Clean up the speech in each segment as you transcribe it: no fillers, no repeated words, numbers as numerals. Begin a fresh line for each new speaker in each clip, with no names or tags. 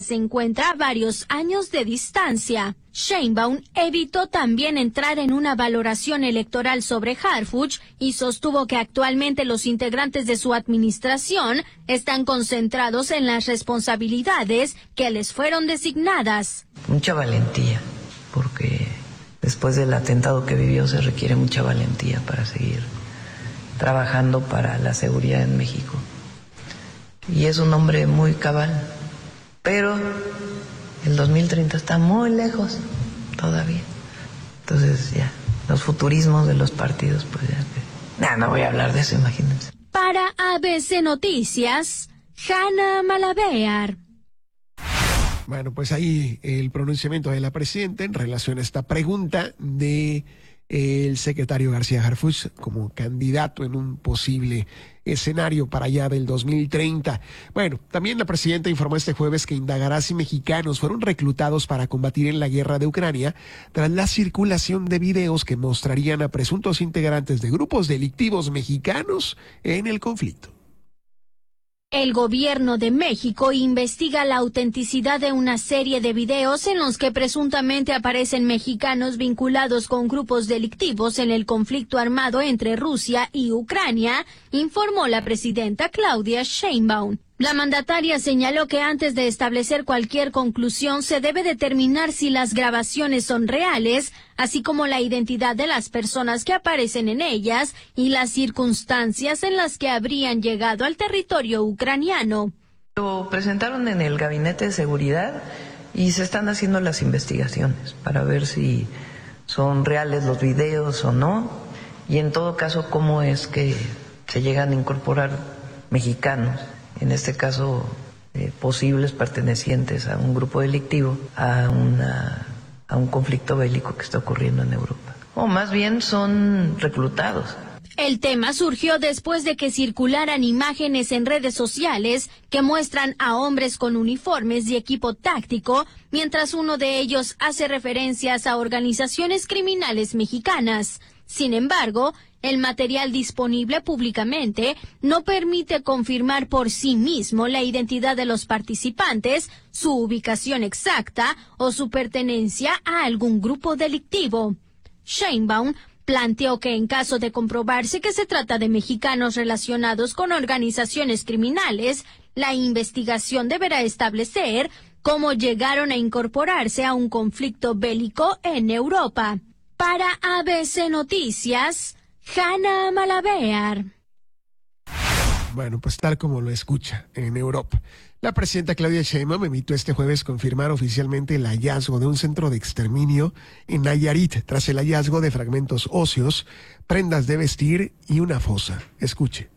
se encuentra a varios años de distancia. Sheinbaum evitó también entrar en una valoración electoral sobre Harfuch y sostuvo que actualmente los integrantes de su administración están concentrados en las responsabilidades que les fueron designadas.
Mucha valentía, porque después del atentado que vivió se requiere mucha valentía para seguir trabajando para la seguridad en México. Y es un hombre muy cabal, pero el 2030 está muy lejos todavía. Entonces ya, los futurismos de los partidos, pues ya... no voy a hablar de eso, imagínense.
Para ABC Noticias, Hanna Malabear.
Bueno, pues ahí el pronunciamiento de la presidenta en relación a esta pregunta de el secretario García Harfuch como candidato en un posible escenario para allá del 2030. Bueno, también la presidenta informó este jueves que indagará si mexicanos fueron reclutados para combatir en la guerra de Ucrania tras la circulación de videos que mostrarían a presuntos integrantes de grupos delictivos mexicanos en el conflicto.
El gobierno de México investiga la autenticidad de una serie de videos en los que presuntamente aparecen mexicanos vinculados con grupos delictivos en el conflicto armado entre Rusia y Ucrania, informó la presidenta Claudia Sheinbaum. La mandataria señaló que antes de establecer cualquier conclusión se debe determinar si las grabaciones son reales, así como la identidad de las personas que aparecen en ellas y las circunstancias en las que habrían llegado al territorio ucraniano.
Lo presentaron en el Gabinete de Seguridad y se están haciendo las investigaciones para ver si son reales los videos o no, y en todo caso cómo es que se llegan a incorporar mexicanos, en este caso posibles pertenecientes a un grupo delictivo, a un conflicto bélico que está ocurriendo en Europa. O más bien son reclutados.
El tema surgió después de que circularan imágenes en redes sociales que muestran a hombres con uniformes y equipo táctico, mientras uno de ellos hace referencias a organizaciones criminales mexicanas. Sin embargo, el material disponible públicamente no permite confirmar por sí mismo la identidad de los participantes, su ubicación exacta o su pertenencia a algún grupo delictivo. Sheinbaum planteó que en caso de comprobarse que se trata de mexicanos relacionados con organizaciones criminales, la investigación deberá establecer cómo llegaron a incorporarse a un conflicto bélico en Europa. Para ABC Noticias, Hanna Malabear.
Bueno, pues tal como lo escucha, en Europa. La presidenta Claudia Sheinbaum emitió este jueves confirmar oficialmente el hallazgo de un centro de exterminio en Nayarit, tras el hallazgo de fragmentos óseos, prendas de vestir y una fosa. Escuche.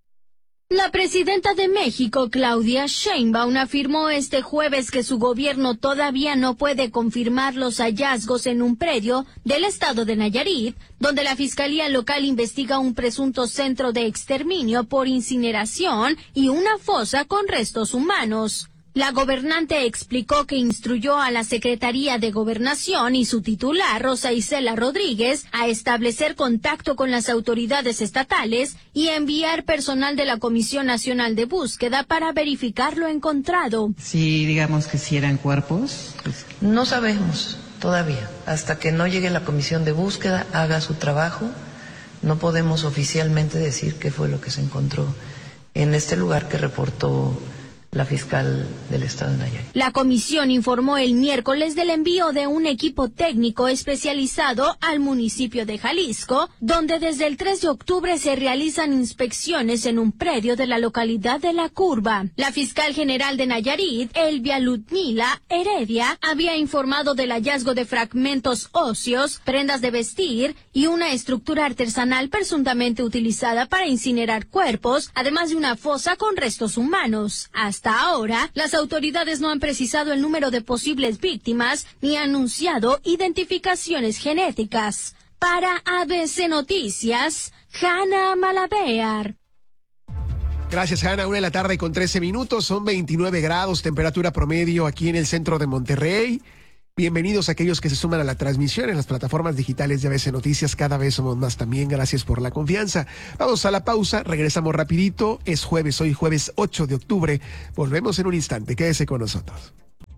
La presidenta de México, Claudia Sheinbaum, afirmó este jueves que su gobierno todavía no puede confirmar los hallazgos en un predio del estado de Nayarit, donde la Fiscalía Local investiga un presunto centro de exterminio por incineración y una fosa con restos humanos. La gobernante explicó que instruyó a la Secretaría de Gobernación y su titular, Rosa Isela Rodríguez, a establecer contacto con las autoridades estatales y enviar personal de la Comisión Nacional de Búsqueda para verificar lo encontrado.
Sí, digamos que si eran cuerpos.
No sabemos todavía. Hasta que no llegue la Comisión de Búsqueda, haga su trabajo, no podemos oficialmente decir qué fue lo que se encontró en este lugar que reportó la fiscal del estado de Nayarit.
La comisión informó el miércoles del envío de un equipo técnico especializado al municipio de Jalisco, donde desde el 3 de octubre se realizan inspecciones en un predio de la localidad de La Curva. La fiscal general de Nayarit, Elvia Ludmila Heredia, había informado del hallazgo de fragmentos óseos, prendas de vestir y una estructura artesanal presuntamente utilizada para incinerar cuerpos, además de una fosa con restos humanos. Hasta ahora, las autoridades no han precisado el número de posibles víctimas ni anunciado identificaciones genéticas. Para ABC Noticias, Hanna Malabear.
Gracias, Hanna. 1:13 son 29 grados, temperatura promedio aquí en el centro de Monterrey. Bienvenidos a aquellos que se suman a la transmisión en las plataformas digitales de ABC Noticias. Cada vez somos más también. Gracias por la confianza. Vamos a la pausa. Regresamos rapidito. Es jueves, hoy jueves 8 de octubre. Volvemos en un instante. Quédese con nosotros.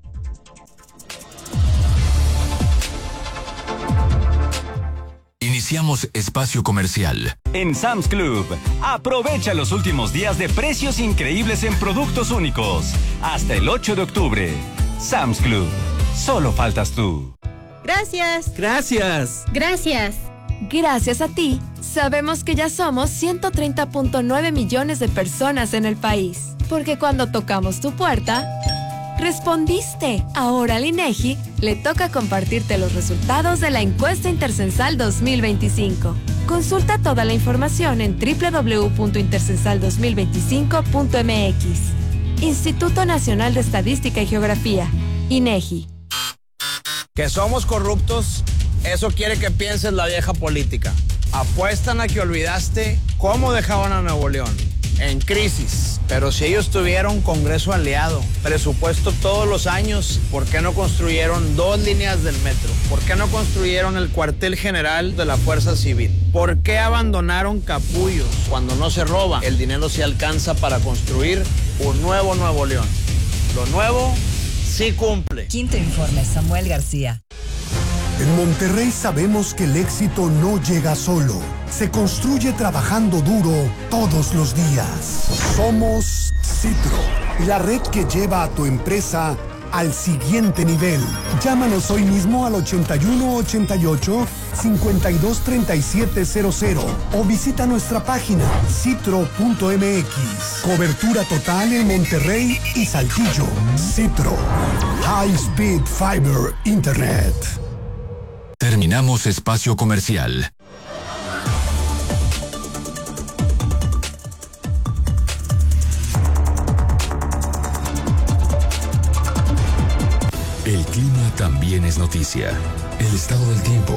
Iniciamos espacio comercial.
En Sam's Club, aprovecha los últimos días de precios increíbles en productos únicos. Hasta el 8 de octubre. Sam's Club. Solo faltas tú.
Gracias.
Gracias.
Gracias.
Gracias a ti, sabemos que ya somos 130.9 millones de personas en el país. Porque cuando tocamos tu puerta, respondiste. Ahora al INEGI le toca compartirte los resultados de la encuesta intercensal 2025. Consulta toda la información en www.intercensal2025.mx. Instituto Nacional de Estadística y Geografía, INEGI.
Que somos corruptos, eso quiere que pienses la vieja política. Apuestan a que olvidaste cómo dejaban a Nuevo León. En crisis. Pero si ellos tuvieron Congreso aliado, presupuesto todos los años, ¿por qué no construyeron 2 líneas del metro? ¿Por qué no construyeron el cuartel general de la Fuerza Civil? ¿Por qué abandonaron capullos? Cuando no se roba, el dinero se alcanza para construir un nuevo Nuevo León. Lo nuevo sí cumple.
Quinto informe, Samuel García.
En Monterrey sabemos que el éxito no llega solo. Se construye trabajando duro todos los días. Somos Citro, la red que lleva a tu empresa al siguiente nivel. Llámanos hoy mismo al 8188-523700 o visita nuestra página citro.mx. Cobertura total en Monterrey y Saltillo. Citro. High Speed Fiber Internet.
Terminamos espacio comercial. El clima también es noticia. El estado del tiempo.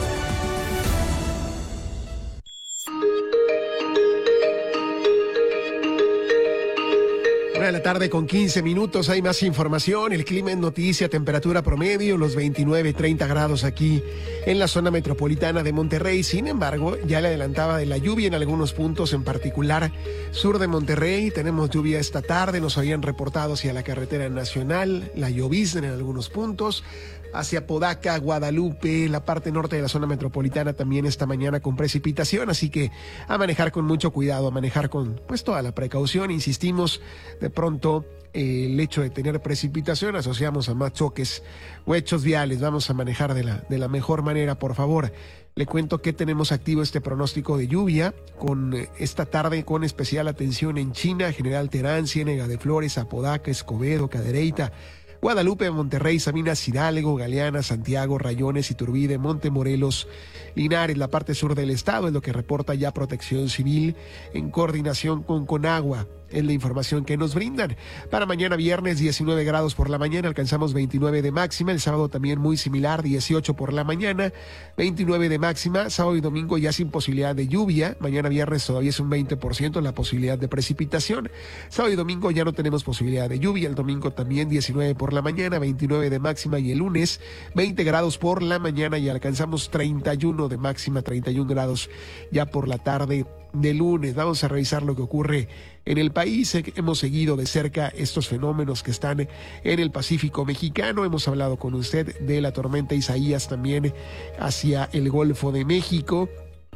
1:15 p.m. Hay más información. El clima en noticia, temperatura promedio, los 29-30 grados aquí en la zona metropolitana de Monterrey. Sin embargo, ya le adelantaba de la lluvia en algunos puntos, en particular sur de Monterrey. Tenemos lluvia esta tarde, nos habían reportado hacia la carretera nacional, la llovizna en algunos puntos. Hacia Podaca, Guadalupe, la parte norte de la zona metropolitana también esta mañana con precipitación, así que a manejar con mucho cuidado, a manejar con pues toda la precaución. Insistimos, de pronto el hecho de tener precipitación asociamos a más choques o hechos viales. Vamos a manejar de la mejor manera, por favor. Le cuento que tenemos activo este pronóstico de lluvia con esta tarde con especial atención en China, General Terán, Ciénega de Flores, Apodaca, Escobedo, Cadereyta, Guadalupe, Monterrey, Sabinas, Hidalgo, Galeana, Santiago, Rayones, Iturbide, Montemorelos, Linares, la parte sur del estado, es lo que reporta ya Protección Civil en coordinación con Conagua. Es la información que nos brindan. Para mañana viernes, 19 grados por la mañana, alcanzamos 29 de máxima. El sábado también muy similar, 18 por la mañana, 29 de máxima. Sábado y domingo ya sin posibilidad de lluvia. Mañana viernes todavía es un 20% la posibilidad de precipitación. Sábado y domingo ya no tenemos posibilidad de lluvia. El domingo también 19 por la mañana, 29 de máxima. Y el lunes 20 grados por la mañana y alcanzamos 31 de máxima, 31 grados ya por la tarde de lunes. Vamos a revisar lo que ocurre en el país. Hemos seguido de cerca estos fenómenos que están en el Pacífico mexicano. Hemos hablado con usted de la tormenta Isaías también hacia el Golfo de México.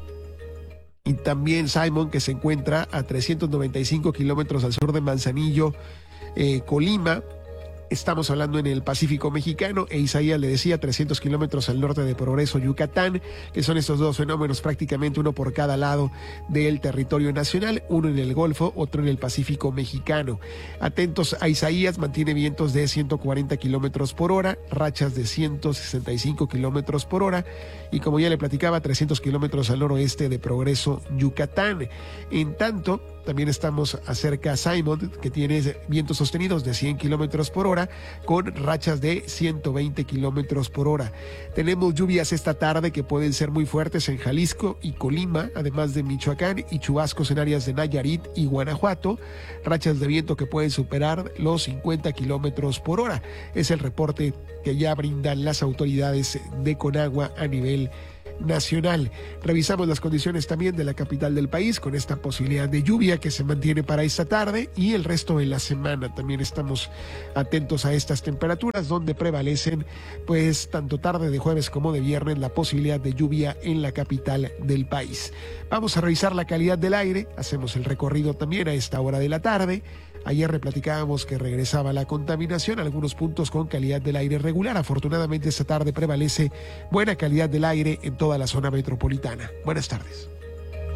Y también Simon, que se encuentra a 395 kilómetros al sur de Manzanillo, Colima. Estamos hablando en el Pacífico mexicano, e Isaías le decía 300 kilómetros al norte de Progreso, Yucatán, que son estos dos fenómenos prácticamente uno por cada lado del territorio nacional, uno en el Golfo, otro en el Pacífico mexicano. Atentos a Isaías, mantiene vientos de 140 kilómetros por hora, rachas de 165 kilómetros por hora, y como ya le platicaba, 300 kilómetros al noroeste de Progreso, Yucatán. En tanto, también estamos acerca a Simon, que tiene vientos sostenidos de 100 kilómetros por hora con rachas de 120 kilómetros por hora. Tenemos lluvias esta tarde que pueden ser muy fuertes en Jalisco y Colima, además de Michoacán, y chubascos en áreas de Nayarit y Guanajuato. Rachas de viento que pueden superar los 50 kilómetros por hora. Es el reporte que ya brindan las autoridades de Conagua a nivel nacional. Revisamos las condiciones también de la capital del país con esta posibilidad de lluvia que se mantiene para esta tarde y el resto de la semana. También estamos atentos a estas temperaturas donde prevalecen pues tanto tarde de jueves como de viernes la posibilidad de lluvia en la capital del país. Vamos a revisar la calidad del aire, hacemos el recorrido también a esta hora de la tarde. Ayer platicábamos que regresaba la contaminación, algunos puntos con calidad del aire regular. Afortunadamente esta tarde prevalece buena calidad del aire en toda la zona metropolitana. Buenas tardes.